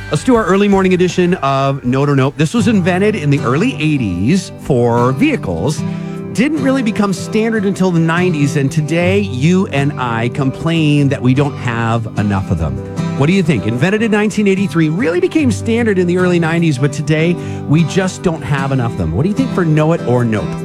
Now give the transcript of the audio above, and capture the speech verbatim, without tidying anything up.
Let's do our early morning edition of Note or Nope. This was invented in the early eighties for vehicles. Didn't really become standard until the nineties, and today you and I complain that we don't have enough of them. What do you think? Invented in nineteen eighty-three, really became standard in the early nineties, but today we just don't have enough of them. What do you think for Know It or Nope?